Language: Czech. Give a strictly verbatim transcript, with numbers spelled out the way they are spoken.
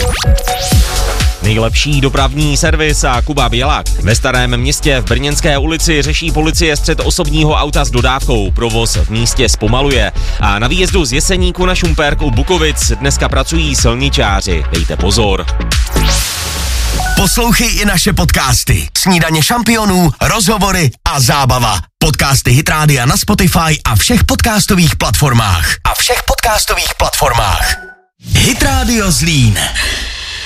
Nejlepší dopravní servis a Kuba Bělak. Ve Starém Městě v Brněnské ulici řeší policie střet osobního auta s dodávkou. Provoz v místě zpomaluje. A na výjezdu z Jeseníku na Šumperk u Bukovic dneska pracují silničáři. Dejte pozor. Poslouchej i naše podcasty. Snídaně šampionů, rozhovory a zábava. Podcasty Hit Rádia na Spotify a všech podcastových platformách. A všech podcastových platformách. Hit Radio Zlín.